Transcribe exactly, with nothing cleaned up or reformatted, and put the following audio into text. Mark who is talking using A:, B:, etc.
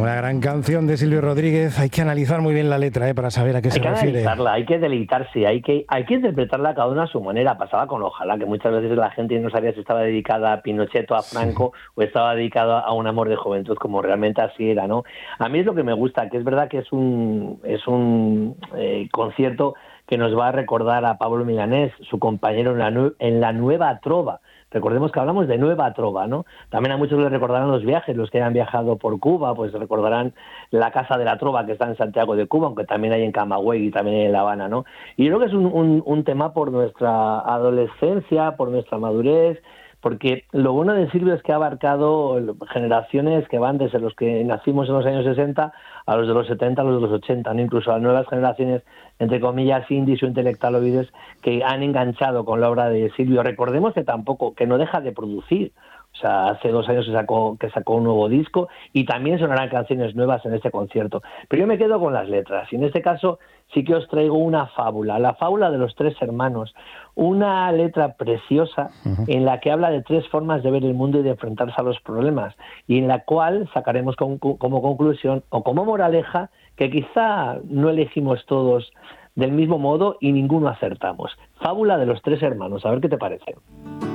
A: Una gran canción de Silvio Rodríguez. Hay que analizar muy bien la letra, ¿eh? Para saber a qué
B: hay
A: se
B: que
A: refiere.
B: analizarla, hay que deleitarse, hay que, hay que interpretarla cada una a su manera. Pasaba con Ojalá, que muchas veces la gente no sabía si estaba dedicada a Pinochet o a Franco, sí, o estaba dedicada a un amor de juventud, como realmente así era, ¿no? A mí es lo que me gusta, que es verdad que es un, es un eh, concierto que nos va a recordar a Pablo Milanés, su compañero en la, nu- en la Nueva Trova. Recordemos que hablamos de Nueva Trova, ¿no? También a muchos les recordarán los viajes, los que hayan viajado por Cuba, pues recordarán la Casa de la Trova que está en Santiago de Cuba, aunque también hay en Camagüey y también hay en La Habana, ¿no? Y yo creo que es un, un, un tema por nuestra adolescencia, por nuestra madurez, porque lo bueno de Silvio es que ha abarcado generaciones que van desde los que nacimos en los años sesenta a los de los setenta, a los de los ochenta, ¿no? Incluso a nuevas generaciones, entre comillas, indies o intelectualoides, que han enganchado con la obra de Silvio. Recordemos que tampoco, que no deja de producir. O sea, hace dos años que sacó, que sacó un nuevo disco y también sonarán canciones nuevas en este concierto. Pero yo me quedo con las letras y en este caso sí que os traigo una fábula, la fábula de los tres hermanos, una letra preciosa uh-huh. en la que habla de tres formas de ver el mundo y de enfrentarse a los problemas y en la cual sacaremos como, como conclusión o como moraleja que quizá no elegimos todos del mismo modo y ninguno acertamos. Fábula de los tres hermanos, a ver qué te parece.